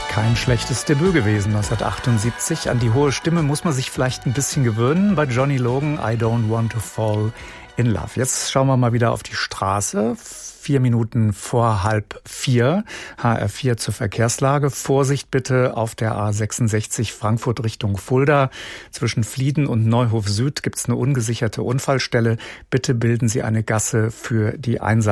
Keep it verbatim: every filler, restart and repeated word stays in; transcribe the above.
Kein schlechtes Debüt gewesen, neunzehnhundertachtundsiebzig. An die hohe Stimme muss man sich vielleicht ein bisschen gewöhnen. Bei Johnny Logan, I Don't Want to Fall in Love. Jetzt schauen wir mal wieder auf die Straße. Vier Minuten vor halb vier. H R vier zur Verkehrslage. Vorsicht bitte auf der A sechsundsechzig Frankfurt Richtung Fulda. Zwischen Flieden und Neuhof Süd gibt es eine ungesicherte Unfallstelle. Bitte bilden Sie eine Gasse für die Einsatz.